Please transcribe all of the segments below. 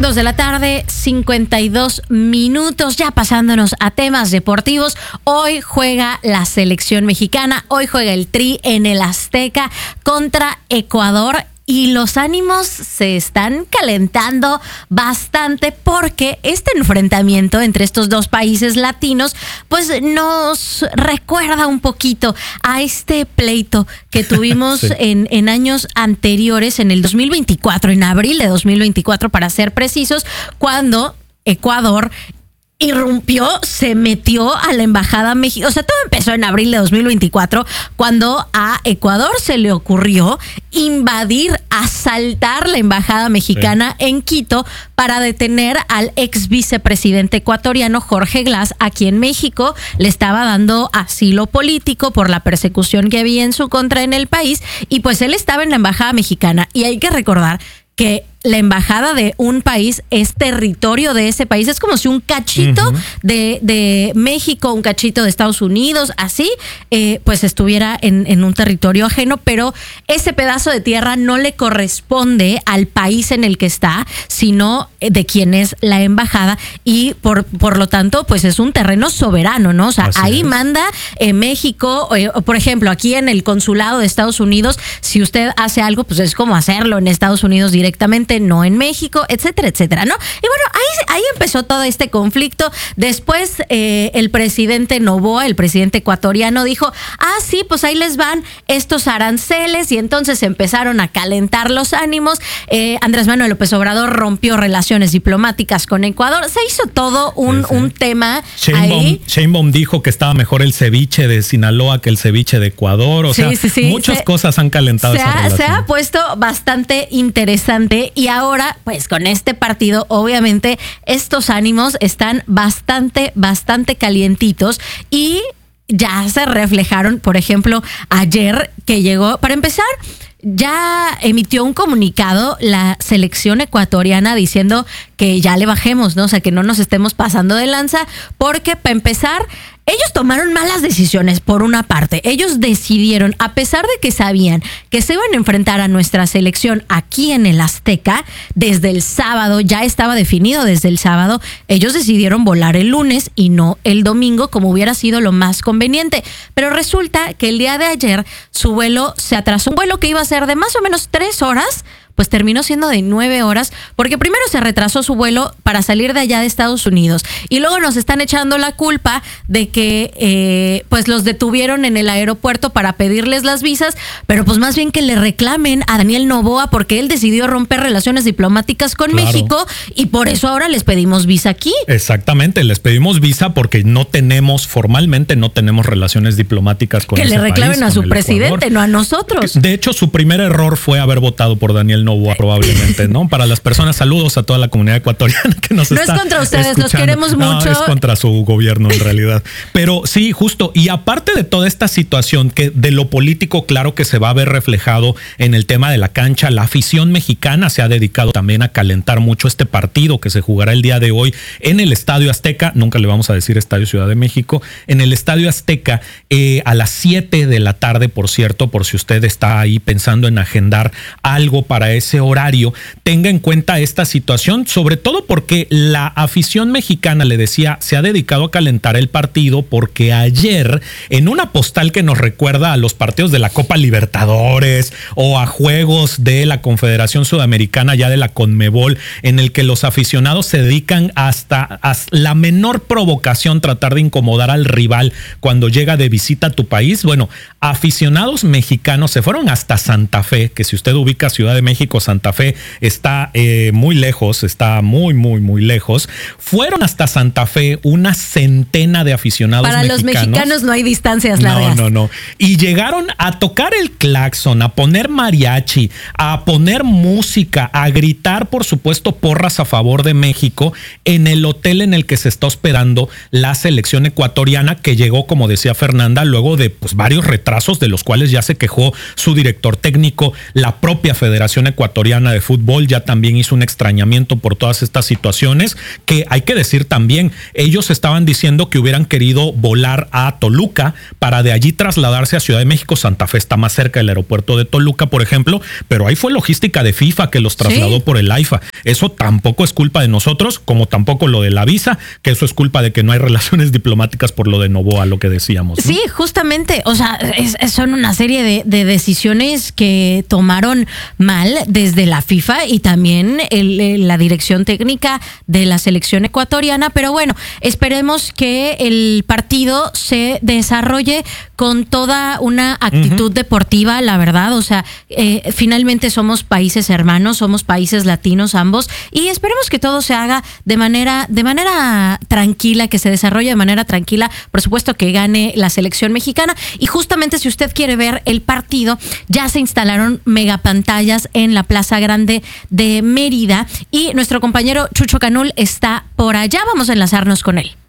2 de la tarde, 52 minutos, ya pasándonos a temas deportivos. Hoy juega la selección mexicana, hoy juega el Tri en el Azteca contra Ecuador. Y los ánimos se están calentando bastante porque este enfrentamiento entre estos dos países latinos pues nos recuerda un poquito a este pleito que tuvimos sí. en años anteriores, en el 2024, en abril de 2024 para ser precisos, cuando Ecuador irrumpió, se metió a la embajada mexicana. O sea, todo empezó en abril de 2024, cuando a Ecuador se le ocurrió invadir, asaltar la embajada mexicana sí. en Quito para detener al ex vicepresidente ecuatoriano Jorge Glass, a quien México le estaba dando asilo político por la persecución que había en su contra en el país. Y pues él estaba en la embajada mexicana. Y hay que recordar que la embajada de un país es territorio de ese país. Es como si un cachito uh-huh. de México, un cachito de Estados Unidos, así, pues estuviera en un territorio ajeno, pero ese pedazo de tierra no le corresponde al país en el que está, sino de quien es la embajada, y por lo tanto, pues es un terreno soberano, ¿no? O sea, así ahí es. Manda México, por ejemplo, aquí en el consulado de Estados Unidos, si usted hace algo, pues es como hacerlo en Estados Unidos directamente, no en México, etcétera, etcétera, ¿no? Y bueno, ahí empezó todo este conflicto. Después el presidente Noboa, el presidente ecuatoriano, dijo, sí, pues ahí les van estos aranceles, y entonces empezaron a calentar los ánimos. Andrés Manuel López Obrador rompió relaciones diplomáticas con Ecuador. Se hizo todo un tema ahí. Sheinbaum dijo que estaba mejor el ceviche de Sinaloa que el ceviche de Ecuador. O sea, muchas cosas han calentado esa relación. Se ha puesto bastante interesante. Y ahora, pues con este partido, obviamente, estos ánimos están bastante calientitos, y ya se reflejaron, por ejemplo, ayer que llegó, para empezar, ya emitió un comunicado la selección ecuatoriana diciendo que ya le bajemos, ¿no? O sea, que no nos estemos pasando de lanza, porque para empezar, ellos tomaron malas decisiones. Por una parte, ellos decidieron, a pesar de que sabían que se iban a enfrentar a nuestra selección aquí en el Azteca, desde el sábado, ya estaba definido desde el sábado, ellos decidieron volar el lunes y no el domingo, como hubiera sido lo más conveniente. Pero resulta que el día de ayer su vuelo se atrasó, un vuelo que iba a ser de más o menos 3 horas, pues terminó siendo de 9 horas, porque primero se retrasó su vuelo para salir de allá de Estados Unidos, y luego nos están echando la culpa de que pues los detuvieron en el aeropuerto para pedirles las visas, pero pues más bien que le reclamen a Daniel Noboa, porque él decidió romper relaciones diplomáticas con México, y por eso ahora les pedimos visa aquí. Exactamente, les pedimos visa porque formalmente no tenemos relaciones diplomáticas con ese país. Que le reclamen a su presidente, no a nosotros. De hecho, su primer error fue haber votado por Daniel Noboa, probablemente, ¿no? Para las personas, saludos a toda la comunidad ecuatoriana que nos está escuchando. No es contra ustedes, los queremos mucho. No, es contra su gobierno en realidad. Pero sí, justo, y aparte de toda esta situación, que de lo político, claro que se va a ver reflejado en el tema de la cancha, la afición mexicana se ha dedicado también a calentar mucho este partido que se jugará el día de hoy en el Estadio Azteca, nunca le vamos a decir Estadio Ciudad de México, en el Estadio Azteca, a las 7 de la tarde, por cierto, por si usted está ahí pensando en agendar algo para ese horario, tenga en cuenta esta situación, sobre todo porque la afición mexicana, le decía, se ha dedicado a calentar el partido, porque ayer, en una postal que nos recuerda a los partidos de la Copa Libertadores o a juegos de la Confederación Sudamericana, ya de la Conmebol, en el que los aficionados se dedican hasta la menor provocación, tratar de incomodar al rival cuando llega de visita a tu país. Bueno, aficionados mexicanos se fueron hasta Santa Fe, que si usted ubica Ciudad de México, Santa Fe está muy lejos, está muy lejos. Fueron hasta Santa Fe una centena de aficionados mexicanos. Para los mexicanos no hay distancias largas. No. Y llegaron a tocar el claxon, a poner mariachi, a poner música, a gritar, por supuesto, porras a favor de México en el hotel en el que se está hospedando la selección ecuatoriana, que llegó, como decía Fernanda, luego de varios retrasos, de los cuales ya se quejó su director técnico, la propia Federación ecuatoriana de fútbol ya también hizo un extrañamiento por todas estas situaciones, que hay que decir también, ellos estaban diciendo que hubieran querido volar a Toluca para de allí trasladarse a Ciudad de México. Santa Fe está más cerca del aeropuerto de Toluca, por ejemplo, pero ahí fue logística de FIFA que los trasladó por el AIFA. Eso tampoco es culpa de nosotros, como tampoco lo de la visa, que eso es culpa de que no hay relaciones diplomáticas por lo de Novoa, lo que decíamos, ¿no? Sí, justamente, o sea, son una serie de decisiones que tomaron mal desde la FIFA y también la dirección técnica de la selección ecuatoriana, pero bueno, esperemos que el partido se desarrolle con toda una actitud deportiva, la verdad, o sea, finalmente somos países hermanos, somos países latinos ambos, y esperemos que todo se haga de manera tranquila, que se desarrolle de manera tranquila, por supuesto que gane la selección mexicana. Y justamente si usted quiere ver el partido, ya se instalaron megapantallas en la Plaza Grande de Mérida y nuestro compañero Chucho Canul está por allá. Vamos a enlazarnos con él.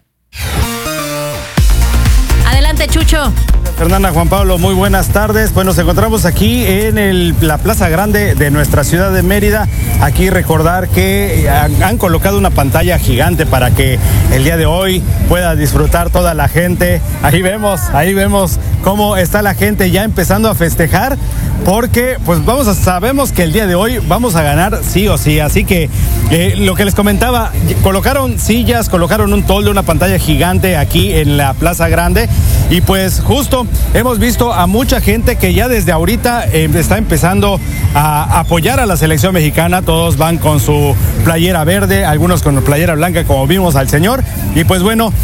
Adelante, Chucho. Fernanda, Juan Pablo, muy buenas tardes. Pues nos encontramos aquí en la Plaza Grande de nuestra ciudad de Mérida. Aquí recordar que han colocado una pantalla gigante para que el día de hoy pueda disfrutar toda la gente. Ahí vemos cómo está la gente ya empezando a festejar, porque pues sabemos que el día de hoy vamos a ganar sí o sí. Así que lo que les comentaba, colocaron sillas, colocaron un toldo, una pantalla gigante aquí en la Plaza Grande, y pues justo hemos visto a mucha gente que ya desde ahorita está empezando a apoyar a la selección mexicana. Todos van con su playera verde, algunos con playera blanca, como vimos al señor. Y pues bueno,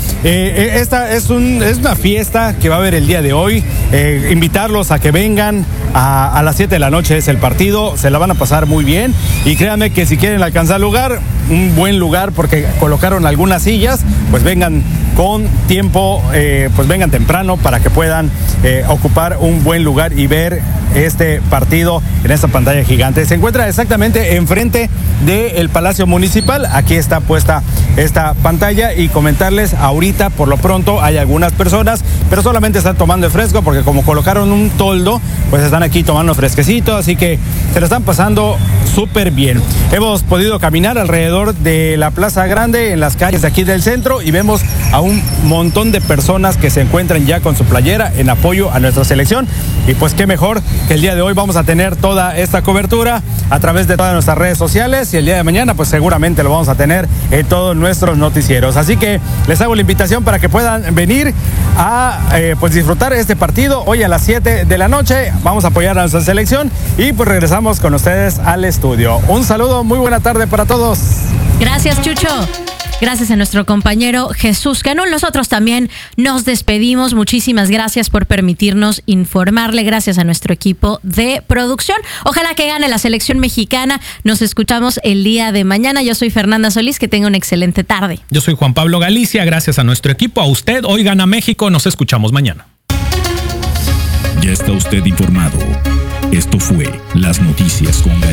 esta es una fiesta que va a haber el día de hoy. Invitarlos a que vengan a las 7 de la noche es el partido, se la van a pasar muy bien, y créanme que si quieren alcanzar lugar, un buen lugar, porque colocaron algunas sillas, pues vengan con tiempo, pues vengan temprano para que puedan ocupar un buen lugar y ver este partido en esta pantalla gigante. Se encuentra exactamente enfrente del Palacio Municipal. Aquí está puesta esta pantalla, y comentarles ahorita, por lo pronto hay algunas personas, pero solamente están tomando el fresco, porque como colocaron un toldo, pues están aquí tomando fresquecito, así que se lo están pasando súper bien. Hemos podido caminar alrededor de la Plaza Grande, en las calles de aquí del centro, y vemos a un montón de personas que se encuentran ya con su playera en apoyo a nuestra selección. Y pues qué mejor que el día de hoy vamos a tener toda esta cobertura a través de todas nuestras redes sociales, y el día de mañana pues seguramente lo vamos a tener en todos nuestros noticieros. Así que les hago la invitación para que puedan venir a pues disfrutar este partido hoy a las 7 de la noche. Vamos a apoyar a nuestra selección y pues regresamos con ustedes al estudio. Un saludo, muy buena tarde para todos. Gracias, Chucho. Gracias a nuestro compañero Jesús Canul. Nosotros también nos despedimos. Muchísimas gracias por permitirnos informarle. Gracias a nuestro equipo de producción. Ojalá que gane la selección mexicana. Nos escuchamos el día de mañana. Yo soy Fernanda Solís. Que tenga una excelente tarde. Yo soy Juan Pablo Galicia. Gracias a nuestro equipo. A usted. Hoy gana México. Nos escuchamos mañana. Ya está usted informado. Esto fue Las Noticias con